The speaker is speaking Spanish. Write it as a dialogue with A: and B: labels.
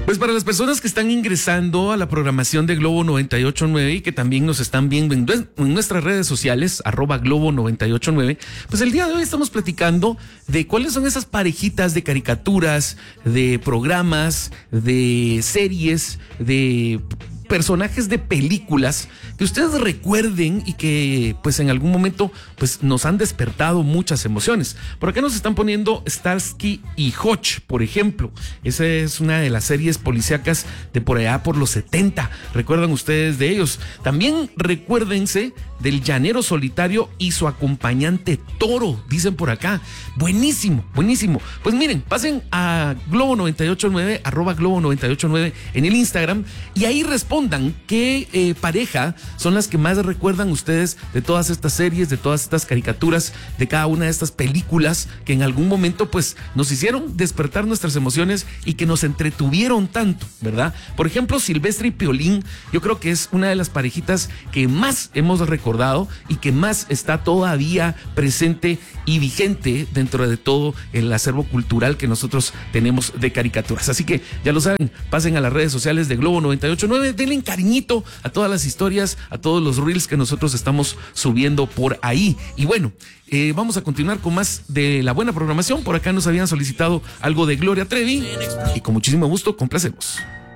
A: Pues para las personas que están ingresando a la programación de Globo 98.9 y que también nos están viendo en nuestras redes sociales, @Globo 98.9, pues el día de hoy estamos platicando de cuáles son esas parejitas de caricaturas, de programas, de series, de personajes de películas que ustedes recuerden y que pues en algún momento pues nos han despertado muchas emociones. Por acá nos están poniendo Starsky y Hutch, por ejemplo. Esa es una de las series policíacas de por allá por los 70. ¿Recuerdan ustedes de ellos? También recuérdense del Llanero Solitario y su acompañante Toro, dicen por acá. Buenísimo, buenísimo. Pues miren, pasen a Globo 98.9, @Globo 98.9 en el Instagram, y ahí respondan qué pareja son las que más recuerdan ustedes de todas estas series, de todas estas caricaturas, de cada una de estas películas que en algún momento pues nos hicieron despertar nuestras emociones y que nos entretuvieron tanto, ¿verdad? Por ejemplo, Silvestre y Piolín, yo creo que es una de las parejitas que más hemos recordado y que más está todavía presente y vigente dentro de todo el acervo cultural que nosotros tenemos de caricaturas. Así que ya lo saben, pasen a las redes sociales de Globo 98.9, denle cariñito a todas las historias, a todos los reels que nosotros estamos subiendo por ahí. Y bueno, vamos a continuar con más de la buena programación. Por acá nos habían solicitado algo de Gloria Trevi y con muchísimo gusto complacemos.